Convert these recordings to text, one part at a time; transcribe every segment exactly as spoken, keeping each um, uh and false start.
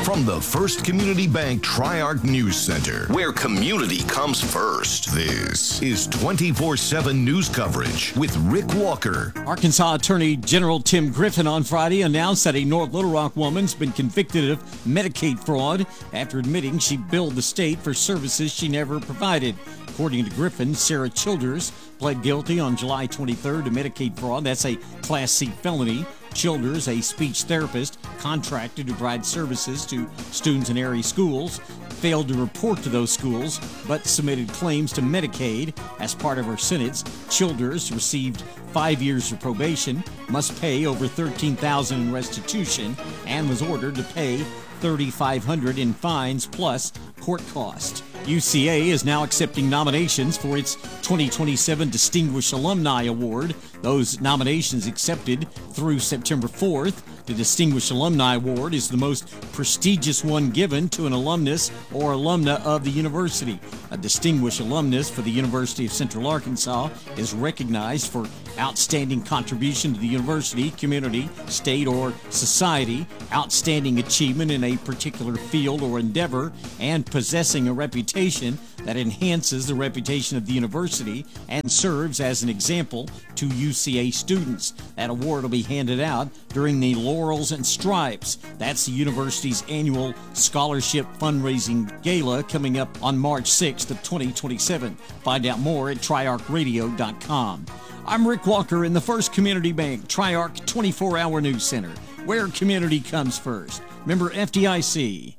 From the First Community Bank Tri-Arc News Center, where community comes first, this is twenty-four seven news coverage with Rick Walker. Arkansas Attorney General Tim Griffin on Friday announced that a North Little Rock woman's been convicted of Medicaid fraud after admitting she billed the state for services she never provided. According to Griffin, Sarah Childers pled guilty on July twenty-third to Medicaid fraud. That's a Class C felony. Childers, a speech therapist contracted to provide services to students in area schools, failed to report to those schools but submitted claims to Medicaid. As part of her sentence, Childers received five years of probation, must pay over thirteen thousand dollars in restitution, and was ordered to pay three thousand five hundred dollars in fines plus court costs. U C A is now accepting nominations for its twenty twenty-seven Distinguished Alumni Award. Those nominations accepted through September fourth. The Distinguished Alumni Award is the most prestigious one given to an alumnus or alumna of the university. A distinguished alumnus for the University of Central Arkansas is recognized for outstanding contribution to the university, community, state, or society, outstanding achievement in a particular field or endeavor, and possessing a reputation that enhances the reputation of the university and serves as an example to U C A students. That award will be handed out during the Laurels and Stripes. That's the university's annual scholarship fundraising gala coming up on March sixth of twenty twenty-seven. Find out more at tri arc radio dot com. I'm Rick Walker in the First Community Bank Tri-Arc twenty-four hour News Center, where community comes first. Member F D I C.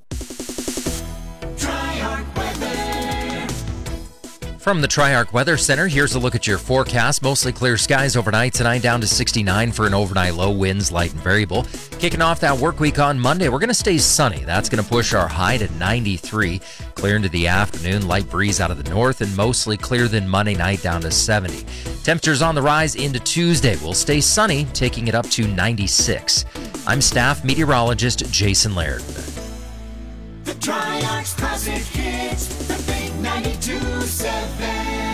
From the Tri-Arc Weather Center, here's a look at your forecast. Mostly clear skies overnight tonight, down to sixty-nine for an overnight low, winds light and variable. Kicking off that work week on Monday, we're going to stay sunny. That's going to push our high to ninety-three. Clear into the afternoon, light breeze out of the north, and mostly clear then Monday night down to seventy. Temperatures on the rise into Tuesday. We'll stay sunny, taking it up to ninety-six. I'm staff meteorologist Jason Laird. The Tri-Arc's classic hits, the big ninety-two point seven.